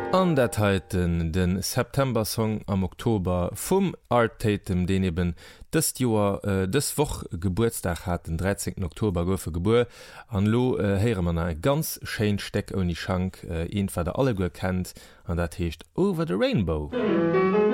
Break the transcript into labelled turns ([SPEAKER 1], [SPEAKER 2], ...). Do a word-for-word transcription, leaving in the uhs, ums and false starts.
[SPEAKER 1] An dat heiten den September-Song am Oktober vum Art Tatum, den eben dëst Joer äh, dës woch Geburtstag hat den dreizehnten Oktober goufe Gebur. An lo äh, heere man e ganz schein Steck oni Schank, äh, een wat der alle goer kennt, an dat heecht Over the Rainbow.